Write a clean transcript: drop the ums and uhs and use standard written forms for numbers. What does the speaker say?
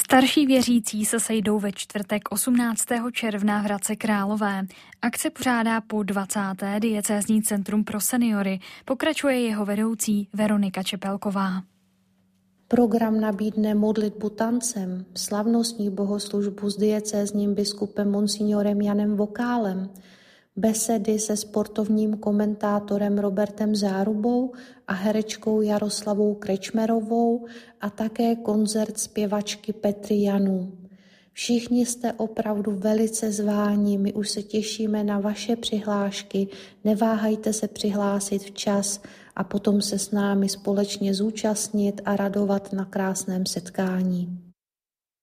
Starší věřící se sejdou ve čtvrtek 18. června v Hradci Králové. Akce pořádá po 20. diecézní centrum pro seniory. Pokračuje jeho vedoucí Veronika Čepelková. Program nabídne modlitbu tancem, slavnostní bohoslužbu s diecézním biskupem monsignorem Janem Vokálem, besedy se sportovním komentátorem Robertem Zárubou a herečkou Jaroslavou Krečmerovou a také koncert zpěvačky Petry Janů. Všichni jste opravdu velice zváni, my už se těšíme na vaše přihlášky, neváhejte se přihlásit včas a potom se s námi společně zúčastnit a radovat na krásném setkání.